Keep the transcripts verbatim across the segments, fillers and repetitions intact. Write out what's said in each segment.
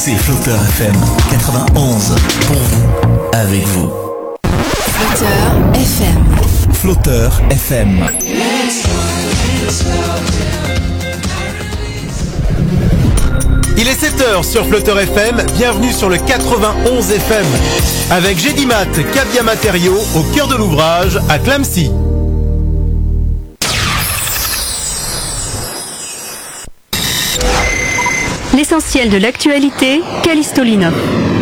C'est Flotteur F M quatre-vingt-onze pour vous, avec vous. Flotteur F M. Flotteur F M. Il est sept heures sur Flotteur F M, bienvenue sur le quatre-vingt-onze F M. Avec Gédimat, Cabia Matériaux, au cœur de l'ouvrage, à Clamecy. L'essentiel de l'actualité, Callisto Lino.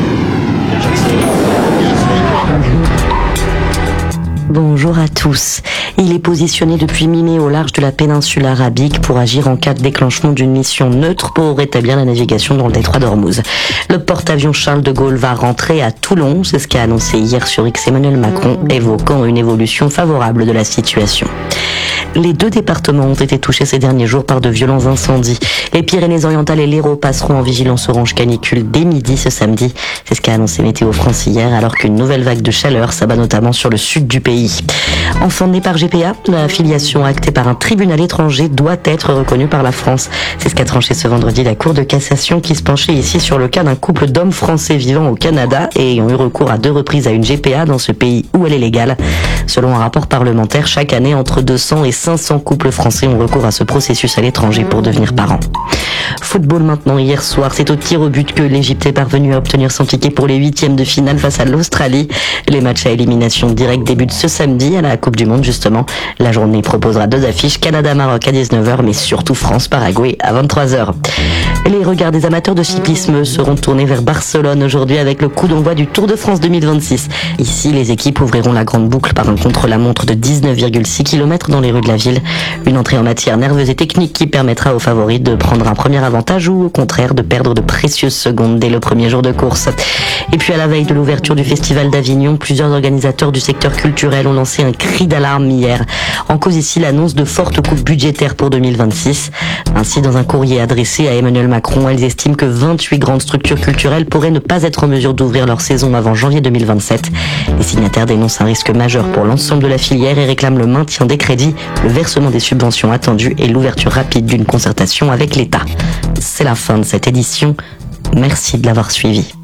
Bonjour à tous. Il est positionné depuis mi-mai au large de la péninsule arabique pour agir en cas de déclenchement d'une mission neutre pour rétablir la navigation dans le détroit d'Ormuz. Le porte-avions Charles de Gaulle va rentrer à Toulon, c'est ce qu'a annoncé hier sur X Emmanuel Macron, évoquant une évolution favorable de la situation. Les deux départements ont été touchés ces derniers jours par de violents incendies. Les Pyrénées-Orientales et l'Hérault passeront en vigilance orange canicule dès midi ce samedi. C'est ce qu'a annoncé Météo France hier, alors qu'une nouvelle vague de chaleur s'abat notamment sur le sud du pays. Enfin née par G P A, la filiation actée par un tribunal étranger doit être reconnue par la France. C'est ce qu'a tranché ce vendredi la Cour de cassation qui se penchait ici sur le cas d'un couple d'hommes français vivant au Canada et ayant eu recours à deux reprises à une G P A dans ce pays où elle est légale. Selon un rapport parlementaire, chaque année, entre deux cents et cinq cents couples français ont recours à ce processus à l'étranger pour devenir parents. Football maintenant, hier soir, c'est au tir au but que l'Égypte est parvenue à obtenir son ticket pour les huitièmes de finale face à l'Australie. Les matchs à élimination directe débutent ce samedi à la Coupe du Monde justement. La journée proposera deux affiches, Canada-Maroc à dix-neuf heures, mais surtout France-Paraguay à vingt-trois heures. Les regards des amateurs de cyclisme seront tournés vers Barcelone aujourd'hui avec le coup d'envoi du Tour de France deux mille vingt-six. Ici, les équipes ouvriront la grande boucle par un contre-la-montre de dix-neuf virgule six kilomètres dans les rues de la ville. Une entrée en matière nerveuse et technique qui permettra aux favoris de prendre un premier avantage ou au contraire de perdre de précieuses secondes dès le premier jour de course. Et puis à la veille de l'ouverture du Festival d'Avignon, plusieurs organisateurs du secteur culturel ont lancé un cri d'alarme hier. En cause ici l'annonce de fortes coupes budgétaires pour deux mille vingt-six. Ainsi, dans un courrier adressé à Emmanuel Macron, elles estiment que vingt-huit grandes structures culturelles pourraient ne pas être en mesure d'ouvrir leur saison avant janvier deux mille vingt-sept. Les signataires dénoncent un risque majeur pour l'ensemble de la filière et réclament le maintien des crédits, le versement des subventions attendues et l'ouverture rapide d'une concertation avec l'État. C'est la fin de cette édition. Merci de l'avoir suivi.